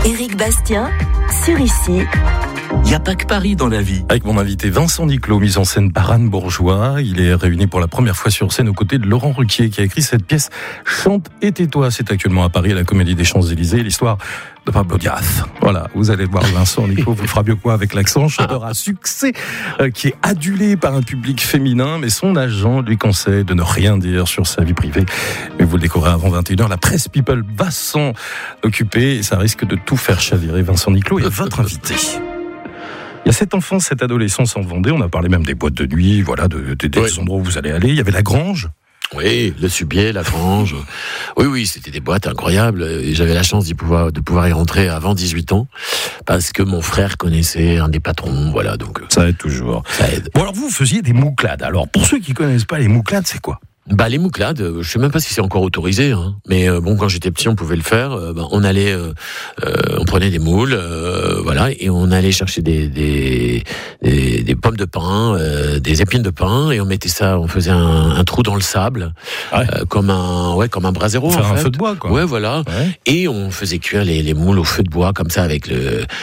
Éric Bastien, sur Ici. Il n'y a pas que Paris dans la vie. Avec mon invité Vincent Niclot, mis en scène par Anne Bourgeois. Il est réuni pour la première fois sur scène aux côtés de Laurent Ruquier, qui a écrit cette pièce Chante et tais-toi. C'est actuellement à Paris à la Comédie des Champs-Élysées, l'histoire de Pablo Diaz. Voilà, vous allez voir Vincent Niclot, vous fera mieux quoi avec l'accent, chanteur à succès, qui est adulé par un public féminin, mais son agent lui conseille de ne rien dire sur sa vie privée. Mais vous le découvrez avant 21h, la presse people va s'en occuper et ça risque de tout faire chavirer. Vincent Niclot est votre invité. Il y a cette enfance, cette adolescence en Vendée, on a parlé même des boîtes de nuit, voilà, des endroits où vous allez aller. Il y avait la Grange. Oui, le Subier, la Grange. Oui, c'était des boîtes incroyables. Et j'avais la chance de pouvoir y rentrer avant 18 ans, parce que mon frère connaissait un des patrons, voilà, donc. Ça aide toujours. Ça aide. Bon, alors vous faisiez des mouclades. Alors, pour ceux qui connaissent pas les mouclades, c'est quoi ? Les mouclades, je sais même pas si c'est encore autorisé, hein. Mais bon, quand j'étais petit, on pouvait le faire. On allait, on prenait des moules, voilà, et on allait chercher des pommes de pin, des épines de pin, et on mettait ça, on faisait un trou dans le sable, comme un brasero, faire en fait. Un feu de bois, quoi. Ouais, voilà. Ouais. Et on faisait cuire les moules au feu de bois, comme ça, avec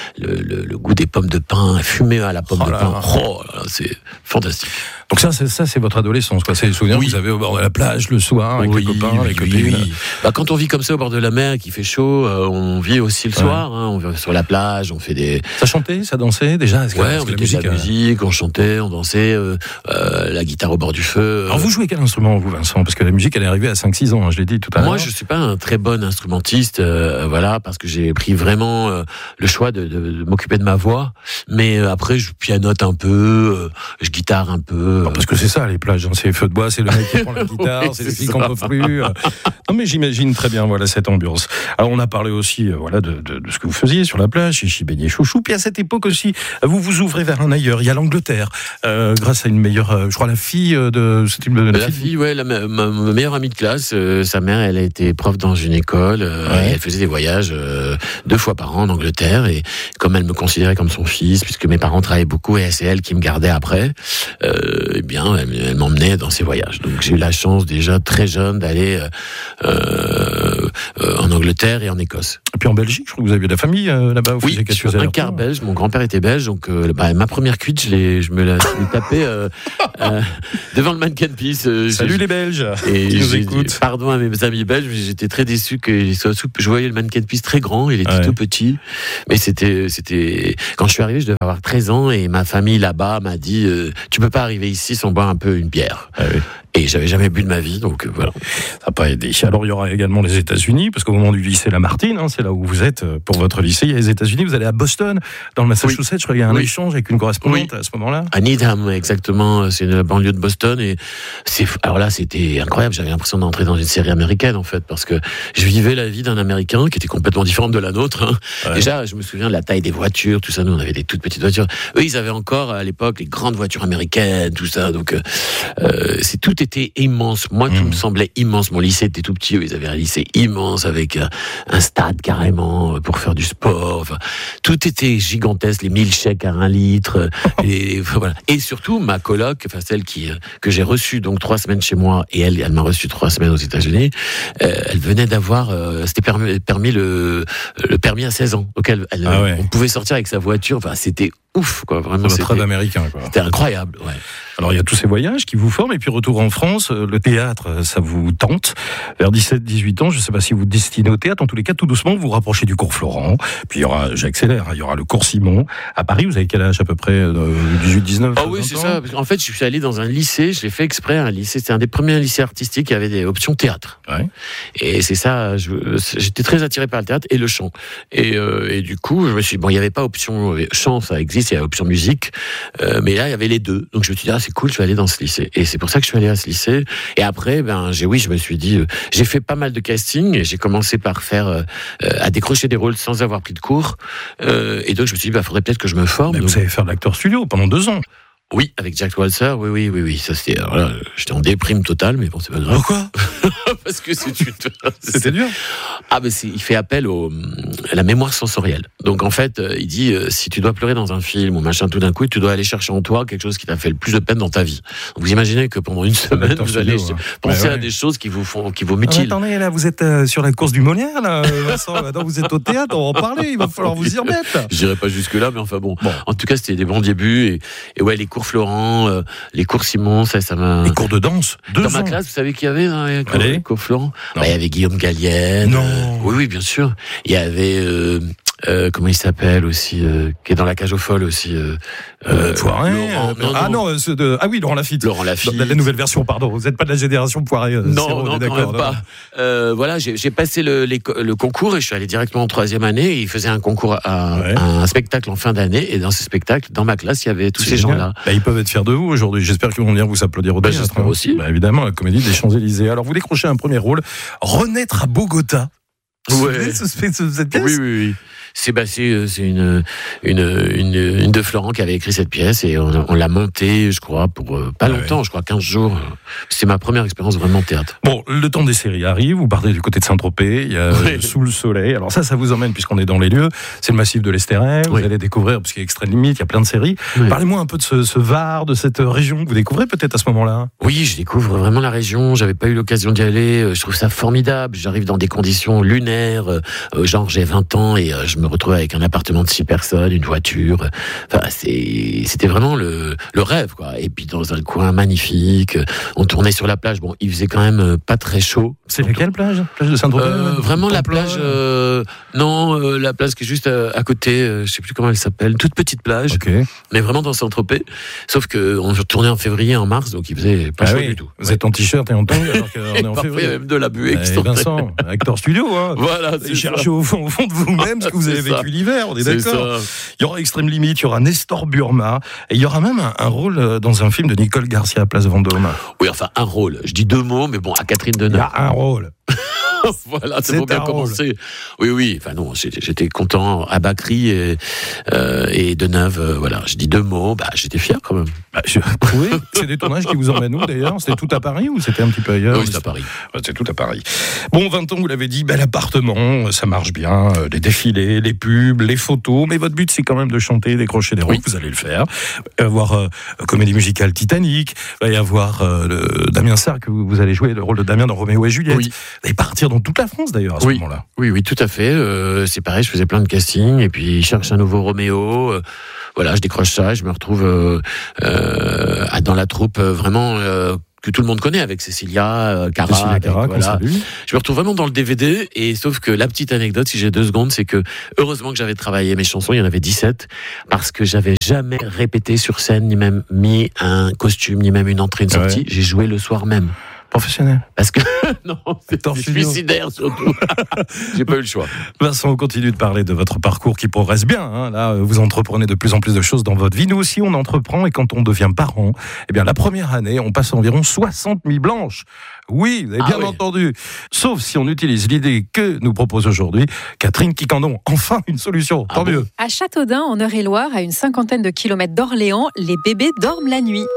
le goût des pommes de pin, fumé à la pomme de pin. Oh là, c'est fantastique. Donc ça, c'est votre adolescence, quoi. C'est les souvenirs que vous avez au bord de la plage le soir avec les copains, les copines. Oui. Quand on vit comme ça au bord de la mer, qu'il fait chaud, on vit aussi le soir. Hein, on vit sur la plage, on fait des. Ça chantait, ça dansait déjà. On mettait de la musique, on chantait, on dansait, la guitare au bord du feu. Alors vous jouez quel instrument, vous, Vincent ? Parce que la musique, elle est arrivée à 5-6 ans, hein, je l'ai dit tout à l'heure. Moi, je suis pas un très bon instrumentiste, voilà, parce que j'ai pris vraiment le choix de m'occuper de ma voix. Mais après, je pianote un peu, je guitare un peu. Non, parce que c'est ça, les plages, hein, c'est les feux de bois, c'est le mec qui prend la guitare, c'est les filles qu'on ne peut plus. Non, mais j'imagine très bien, voilà, cette ambiance. Alors, on a parlé aussi, voilà, de ce que vous faisiez sur la plage, chez Chibénier Chouchou. Puis à cette époque aussi, vous vous ouvrez vers un ailleurs. Il y a l'Angleterre, grâce à une meilleure, je crois, la fille de. La fille, ouais, ma meilleure amie de classe, sa mère, elle a été prof dans une école, et elle faisait des voyages 2 fois par an en Angleterre, et comme elle me considérait comme son fils, puisque mes parents travaillaient beaucoup, et c'est elle qui me gardait après, eh bien, elle m'emmenait dans ses voyages. Donc j'ai eu la chance déjà très jeune d'aller en Angleterre et en Écosse. Et puis en Belgique, je crois que vous aviez de la famille là-bas. Oui, je suis un quart belge. Mon grand-père était belge, donc ma première cuite, je me la suis tapée devant le Mannequin Peace. Salut les Belges qui nous écoutent. Pardon à mes amis belges, mais j'étais très déçu que je voyais le Mannequin Peace très grand, il était tout petit, mais c'était quand je suis arrivé, je devais avoir 13 ans, et ma famille là-bas m'a dit tu peux pas arriver ici sans boire un peu une bière. Et j'avais jamais bu de ma vie, donc voilà. Ça n'a pas aidé. Alors il y aura également les États-Unis, parce qu'au moment du lycée Lamartine, c'est là où vous êtes pour votre lycée. Il y a les États-Unis. Vous allez à Boston, dans le Massachusetts. Je crois qu'il y a un échange avec une correspondante à ce moment-là. À Needham, exactement. C'est une banlieue de Boston, et alors là, c'était incroyable. J'avais l'impression d'entrer dans une série américaine, en fait, parce que je vivais la vie d'un Américain qui était complètement différente de la nôtre. Hein. Déjà, je me souviens de la taille des voitures, tout ça. Nous, on avait des toutes petites voitures. Eux, ils avaient encore à l'époque les grandes voitures américaines, tout ça. Donc, tout était immense. Moi, tout me semblait immense. Mon lycée était tout petit. Ils avaient un lycée immense avec un stade carrément pour faire du sport. Enfin, tout était gigantesque. Les milkshakes à 1 litre. Et voilà. Et surtout, ma coloc, enfin celle que j'ai reçue donc 3 semaines chez moi, et elle m'a reçu 3 semaines aux États-Unis. Elle venait d'avoir, c'était permis le permis à 16 ans. Donc on pouvait sortir avec sa voiture. Enfin, c'était ouf, quoi. Vraiment, c'était très américain, quoi. C'était incroyable, ouais. Alors, il y a tous ces voyages qui vous forment, et puis retour en France, le théâtre, ça vous tente. Vers 17-18 ans, je ne sais pas si vous destinez au théâtre, en tous les cas, tout doucement, vous vous rapprochez du cours Florent, puis il y aura, j'accélère, il y aura le cours Simon. À Paris, vous avez quel âge à peu près, 18-19 Ah oui, c'est ça. En fait, je suis allé dans un lycée, je l'ai fait exprès, un lycée, c'était un des premiers lycées artistiques qui avait des options théâtre. Ouais. Et c'est ça, j'étais très attiré par le théâtre et le chant. Et du coup, je me suis dit, bon, il n'y avait pas option chant, ça existe, il y a option musique, mais là, il y avait les deux. Donc je me suis dit, c'est cool, je vais aller dans ce lycée. Et c'est pour ça que je suis allé à ce lycée. Et après, je me suis dit, j'ai fait pas mal de castings, et j'ai commencé par faire, à décrocher des rôles sans avoir pris de cours. Et donc je me suis dit, faudrait peut-être que je me forme. Mais vous savez faire de l'acteur studio pendant 2 ans. Oui, avec Jack Walser, oui. Ça, c'était, alors là, j'étais en déprime totale, mais bon, c'est pas grave. Pourquoi ? Parce que c'était dur. Il fait appel la mémoire sensorielle. Donc en fait, il dit si tu dois pleurer dans un film ou machin, tout d'un coup, tu dois aller chercher en toi quelque chose qui t'a fait le plus de peine dans ta vie. Donc vous imaginez que pendant une semaine, vous allez penser à des choses qui vous mutilent. Attendez, là, vous êtes sur la course du Molière, là, Vincent. Attends, vous êtes au théâtre, on va en parler. Il va falloir vous y remettre. Je dirais pas jusque là, mais enfin bon. En tout cas, c'était des bons débuts et ouais, les cours Florent, les cours Simon, ça m'a. Les cours de danse. Dans ma classe, vous savez qui y avait dans les cours Florent? Il y avait Guillaume Gallienne. Non. Oui, bien sûr. Il y avait comment il s'appelle aussi, qui est dans la cage aux folles aussi. Poiret. Laurent Lafitte. Laurent Lafitte. La nouvelle version, pardon. Vous n'êtes pas de la génération Poiret. Non, quand même pas. Voilà, j'ai passé le concours et je suis allé directement en 3e année. Et il faisait un concours, un spectacle en fin d'année. Et dans ce spectacle, dans ma classe, il y avait tous ces gens-là. Ils peuvent être fiers de vous aujourd'hui. J'espère qu'ils vont venir vous applaudir au théâtre. J'espère aussi. Évidemment, la Comédie des Champs-Élysées. Alors, vous décrochez un premier rôle, Renaître à Bogota. Ouais. Cette pièce. Oui. C'est une de Florent qui avait écrit cette pièce et on l'a montée, je crois, pour pas longtemps, je crois 15 jours. C'est ma première expérience vraiment théâtre. Bon, le temps des séries arrive, vous partez du côté de Saint-Tropez, il y a Sous le soleil. Alors ça vous emmène, puisqu'on est dans les lieux, c'est le massif de l'Estérel, vous allez découvrir, parce qu'il y a Extrême Limite, il y a plein de séries. Parlez-moi un peu de ce Var, de cette région que vous découvrez peut-être à ce moment-là. Oui, je découvre vraiment la région, j'avais pas eu l'occasion d'y aller, je trouve ça formidable, j'arrive dans des conditions lunaires, genre j'ai 20 ans et je me retrouve avec un appartement de 6 personnes, une voiture. Enfin, c'était vraiment le rêve, quoi. Et puis dans un coin magnifique, on tournait sur la plage. Bon, il faisait quand même pas très chaud. C'est laquelle plage? Plage de Saint-Tropez? Vraiment la plage. La plage qui est juste à côté. Je sais plus comment elle s'appelle. Toute petite plage. Okay. Mais vraiment dans Saint-Tropez. Sauf que on tournait en février, en mars, donc il faisait pas chaud du tout. Vous êtes en t-shirt et en tongs alors qu'on est en février. Il y a même de la buée qui sortait. Vincent, Acteur Studio, hein. Voilà. Cherchez au fond de vous-même ce que vous avez vécu l'hiver, on est d'accord. Il y aura Extrême Limite, il y aura Nestor Burma, et il y aura même un rôle dans un film de Nicole Garcia à Place Vendôme. Oui, enfin un rôle. Je dis 2 mots, mais bon, à Catherine Deneuve. Il y a un rôle. Voilà, c'est pour bien commencer. Oui. Enfin non, j'étais content. À Bacri et Deneuve, voilà. Je dis 2 mots. J'étais fier quand même. Oui. C'est des tournages qui vous emmènent où d'ailleurs? C'était tout à Paris ou c'était un petit peu ailleurs? Oui, c'est à Paris. C'est tout à Paris. Bon, 20 ans, vous l'avez dit, bel appartement, ça marche bien, les défilés, les pubs, les photos. Mais votre but, c'est quand même de chanter, décrocher des rôles. Vous allez le faire. Il va y avoir comédie musicale Titanic. Il va y avoir Damien Sarr, que vous allez jouer le rôle de Damien dans Roméo et Juliette. Oui. Et partir dans toute la France d'ailleurs à ce moment-là. Oui, tout à fait. C'est pareil, je faisais plein de castings et puis je cherche un nouveau Roméo. Voilà, je décroche ça, et je me retrouve dans la troupe vraiment que tout le monde connaît avec Cécilia Cara. Voilà. Je me retrouve vraiment dans le DVD et sauf que la petite anecdote, si j'ai 2 secondes, c'est que heureusement que j'avais travaillé mes chansons, il y en avait 17 parce que j'avais jamais répété sur scène, ni même mis un costume, ni même une entrée, une sortie. J'ai joué le soir même. Professionnel. Parce que non, c'est suicidaire surtout. J'ai pas eu le choix. Vincent, on continue de parler de votre parcours qui progresse bien. Hein. Là, vous entreprenez de plus en plus de choses dans votre vie. Nous aussi, on entreprend et quand on devient parent, la première année, on passe environ 60 nuits blanches. Oui, vous avez bien entendu. Sauf si on utilise l'idée que nous propose aujourd'hui Catherine Quicandon. Enfin, une solution. Tant mieux. À Châteaudun, en Eure-et-Loire, à une 50aine de kilomètres d'Orléans, les bébés dorment la nuit.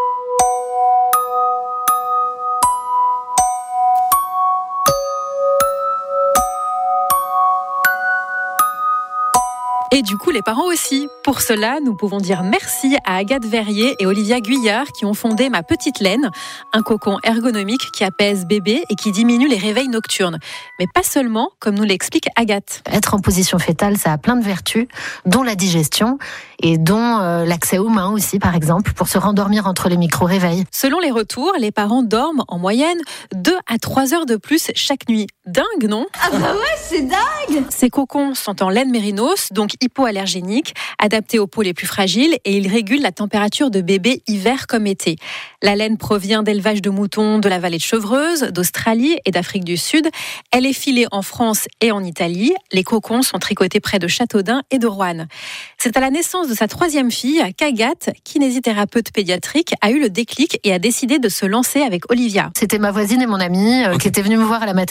Et du coup, les parents aussi. Pour cela, nous pouvons dire merci à Agathe Verrier et Olivia Guyard qui ont fondé Ma Petite Laine, un cocon ergonomique qui apaise bébé et qui diminue les réveils nocturnes. Mais pas seulement, comme nous l'explique Agathe. Être en position fétale, ça a plein de vertus, dont la digestion et dont l'accès aux mains aussi, par exemple, pour se rendormir entre les micro-réveils. Selon les retours, les parents dorment en moyenne 2 à 3 heures de plus chaque nuit. Dingue, non? Ah bah ouais, c'est dingue! Ces cocons sont en laine mérinos, donc hypoallergéniques, adaptés aux peaux les plus fragiles et ils régulent la température de bébé hiver comme été. La laine provient d'élevage de moutons de la vallée de Chevreuse, d'Australie et d'Afrique du Sud. Elle est filée en France et en Italie. Les cocons sont tricotés près de Châteaudun et de Roanne. C'est à la naissance de sa 3e fille qu'Agathe, kinésithérapeute pédiatrique, a eu le déclic et a décidé de se lancer avec Olivia. C'était ma voisine et mon amie qui étaient venues me voir à la maternité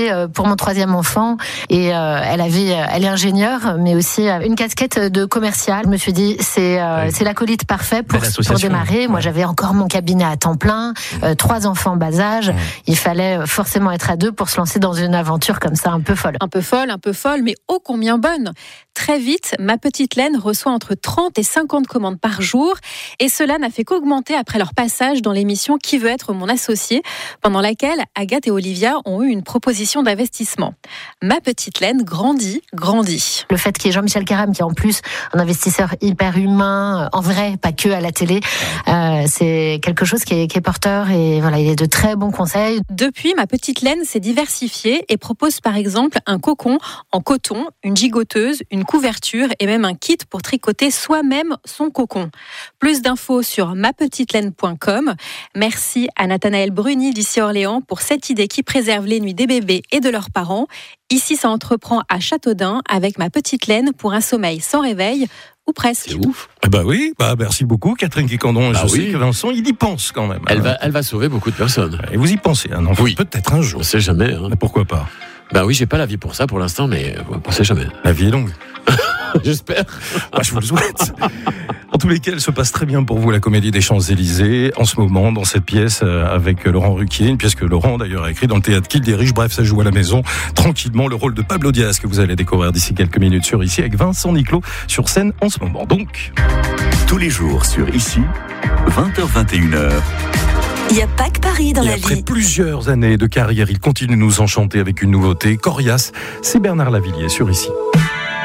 adoptée pour mon 3e enfant et elle est ingénieure, mais aussi une casquette de commercial. Je me suis dit, c'est l'acolyte parfait pour démarrer. Moi, j'avais encore mon cabinet à temps plein, 3 enfants en bas âge. Il fallait forcément être à 2 pour se lancer dans une aventure comme ça, un peu folle. Un peu folle, mais ô combien bonne. Très vite, Ma Petite Laine reçoit entre 30 et 50 commandes par jour, et cela n'a fait qu'augmenter après leur passage dans l'émission Qui veut être mon associé, pendant laquelle Agathe et Olivia ont eu une proposition d'investissement. Ma Petite Laine grandit. Le fait qu'il y ait Jean-Michel Caram, qui est en plus un investisseur hyper humain, en vrai, pas que à la télé, c'est quelque chose qui est porteur, et voilà, il est de très bons conseils. Depuis, Ma Petite Laine s'est diversifiée et propose par exemple un cocon en coton, une gigoteuse, une couverture et même un kit pour tricoter soi-même son cocon. Plus d'infos sur mapetitelaine.com. Merci à Nathanaël Bruni d'ici Orléans pour cette idée qui préserve les nuits des bébés et de leurs parents. Ici, ça entreprend à Châteaudun avec Ma Petite Laine pour un sommeil sans réveil, ou presque. C'est ouf. Oui, merci beaucoup Catherine Quécandon. Je sais que Vincent, il y pense quand même. Elle va sauver beaucoup de personnes. Et vous y pensez, un enfant, peut-être un jour. On sait jamais. Mais pourquoi pas? Oui, j'ai pas la vie pour ça pour l'instant, mais on sait jamais. La vie est longue. J'espère. Je vous le souhaite. En tous les cas, elle se passe très bien pour vous, la Comédie des Champs-Élysées, en ce moment, dans cette pièce avec Laurent Ruquier, une pièce que Laurent d'ailleurs a écrit dans le théâtre qu'il dirige. Bref, ça joue à la maison, tranquillement, le rôle de Pablo Diaz que vous allez découvrir d'ici quelques minutes sur Ici, avec Vincent Niclot sur scène en ce moment. Donc, tous les jours sur Ici, 20h-21h. Il n'y a pas que Paris dans la vie. Après plusieurs années de carrière, il continue de nous enchanter avec une nouveauté. Coriace, c'est Bernard Lavilliers sur Ici.